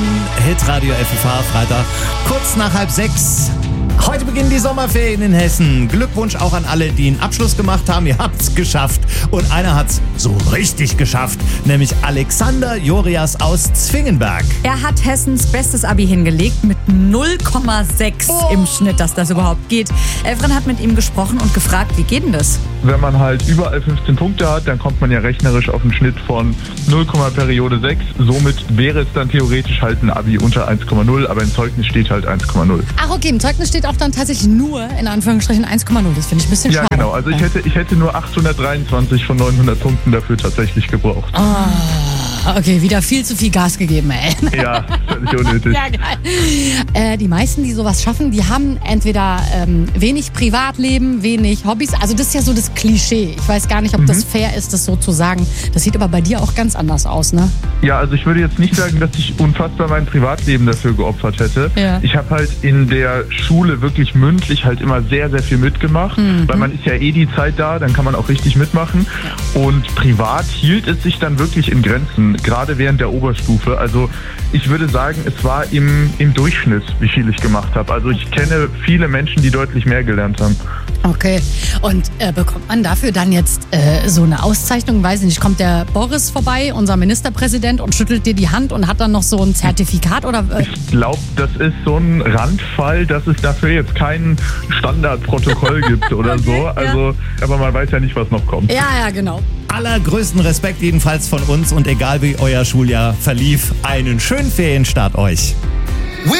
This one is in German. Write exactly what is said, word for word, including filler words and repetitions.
Hitradio F F H, Freitag, kurz nach halb sechs. Heute beginnen die Sommerferien in Hessen. Glückwunsch auch an alle, die einen Abschluss gemacht haben. Ihr habt's geschafft. Und einer hat's so richtig geschafft, nämlich Alexander Jorias aus Zwingenberg. Er hat Hessens bestes Abi hingelegt mit null Komma sechs oh. im Schnitt, dass das überhaupt geht. Elfren hat mit ihm gesprochen und gefragt, wie geht denn das? Wenn man halt überall fünfzehn Punkte hat, dann kommt man ja rechnerisch auf einen Schnitt von null, Periode sechs. Somit wäre es dann theoretisch halt ein Abi unter eins Komma null, aber im Zeugnis steht halt eins Komma null. Ach okay, im Zeugnis steht auch dann tatsächlich nur, in Anführungsstrichen, eins Komma null. Das finde ich ein bisschen ja, schade. Ja, genau. Also ich hätte, ich hätte nur achthundertdreiundzwanzig von neunhundert Punkten dafür tatsächlich gebraucht. Oh, okay, wieder viel zu viel Gas gegeben, ey. Ja, völlig unnötig. Ja, geil. Äh, die meisten, die sowas schaffen, die haben entweder ähm, wenig Privatleben, wenig Hobbys. Also das ist ja so das Klischee. Ich weiß gar nicht, ob mhm. das fair ist, das so zu sagen. Das sieht aber bei dir auch ganz anders aus, ne? Ja, also ich würde jetzt nicht sagen, dass ich unfassbar mein Privatleben dafür geopfert hätte. Ja. Ich habe halt in der Schule wirklich mündlich halt immer sehr, sehr viel mitgemacht, mhm. weil man ist ja eh die Zeit da, dann kann man auch richtig mitmachen. Ja. Und privat hielt es sich dann wirklich in Grenzen, gerade während der Oberstufe. Also ich würde sagen, es war im, im Durchschnitt, wie viel ich gemacht habe. Also ich kenne viele Menschen, die deutlich mehr gelernt haben. Okay. Und äh, bekommt man dafür dann jetzt äh, so eine Auszeichnung? Weiß ich nicht, kommt der Boris vorbei, unser Ministerpräsident, und schüttelt dir die Hand und hat dann noch so ein Zertifikat? Oder? Äh? Ich glaube, das ist so ein Randfall, dass es dafür jetzt kein Standardprotokoll gibt oder okay, so. Also, ja. Aber man weiß ja nicht, was noch kommt. Ja, ja, genau. Allergrößten Respekt jedenfalls von uns und egal wie euer Schuljahr verlief, einen schönen Ferienstart euch.